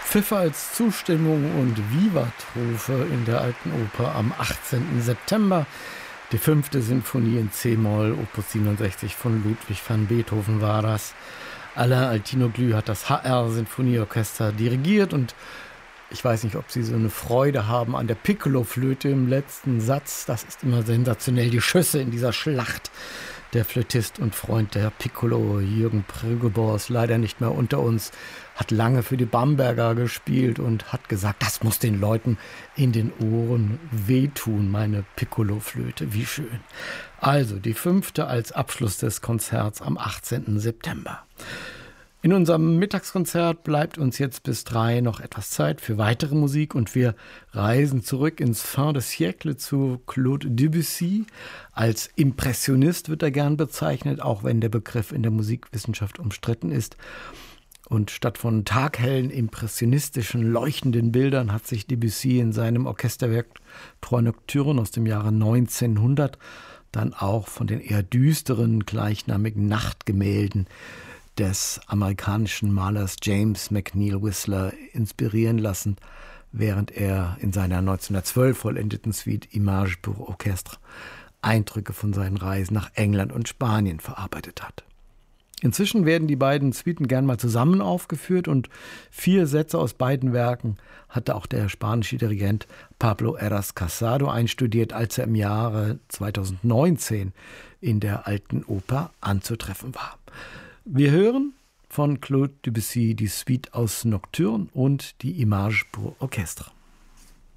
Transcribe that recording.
Pfiffe als Zustimmung und Vivatrufe in der Alten Oper am 18. September. Die 5. Sinfonie in C-Moll, Opus 67 von Ludwig van Beethoven war das. Alain Altinoglou hat das HR-Sinfonieorchester dirigiert und ich weiß nicht, ob Sie so eine Freude haben an der Piccolo-Flöte im letzten Satz. Das ist immer sensationell, die Schüsse in dieser Schlacht. Der Flötist und Freund der Piccolo, Jürgen Prögebor, ist leider nicht mehr unter uns, hat lange für die Bamberger gespielt und hat gesagt, das muss den Leuten in den Ohren wehtun, meine Piccolo-Flöte, wie schön. Also die 5. als Abschluss des Konzerts am 18. September. In unserem Mittagskonzert bleibt uns jetzt bis 3 noch etwas Zeit für weitere Musik und wir reisen zurück ins Fin de siècle zu Claude Debussy. Als Impressionist wird er gern bezeichnet, auch wenn der Begriff in der Musikwissenschaft umstritten ist. Und statt von taghellen, impressionistischen, leuchtenden Bildern hat sich Debussy in seinem Orchesterwerk Trois Nocturnes aus dem Jahre 1900 dann auch von den eher düsteren, gleichnamigen Nachtgemälden des amerikanischen Malers James McNeill Whistler inspirieren lassen, während er in seiner 1912 vollendeten Suite Images pour Orchestre Eindrücke von seinen Reisen nach England und Spanien verarbeitet hat. Inzwischen werden die beiden Suiten gern mal zusammen aufgeführt und 4 Sätze aus beiden Werken hatte auch der spanische Dirigent Pablo Heras Casado einstudiert, als er im Jahre 2019 in der Alten Oper anzutreffen war. Wir hören von Claude Debussy die Suite aus Nocturne und die Images pour Orchestre.